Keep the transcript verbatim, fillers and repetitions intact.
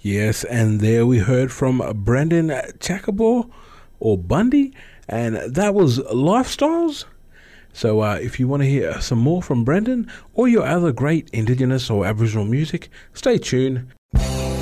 Yes, and there we heard from Brendan Chacabo or Bundy, and that was Lifestyles. So uh, if you want to hear some more from Brendan or your other great Indigenous or Aboriginal music, stay tuned.